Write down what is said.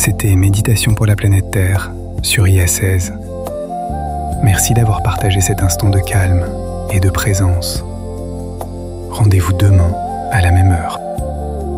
C'était Méditation pour la planète Terre sur IA16. Merci d'avoir partagé cet instant de calme et de présence. Rendez-vous demain à la même heure.